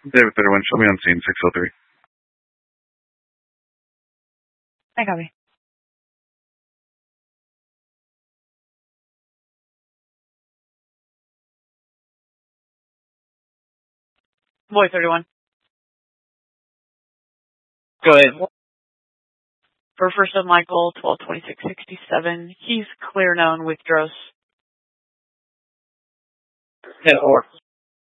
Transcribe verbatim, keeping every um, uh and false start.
David thirty-one, show me on scene, six oh three. I copy. Boy thirty-one. Go ahead. For First of Michael, twelve twenty-six sixty-seven. He's clear known with Dros. ten four.